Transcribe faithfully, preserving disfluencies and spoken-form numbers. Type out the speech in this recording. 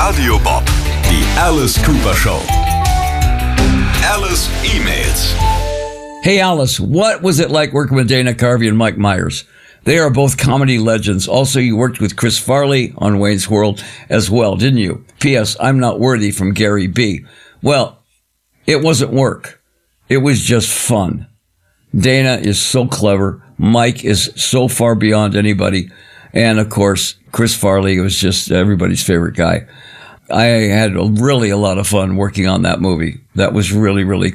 Radio Bob, die Alice Cooper Show. Alice emails. Hey Alice, what was it like working with Dana Carvey and Mike Myers? They are both comedy legends. Also, you worked with Chris Farley on Wayne's World as well, didn't you? P S. I'm not worthy from Gary B. Well, it wasn't work. It was just fun. Dana is so clever. Mike is so far beyond anybody. And of course, Chris Farley was just everybody's favorite guy. I had really a lot of fun working on that movie. That was really, really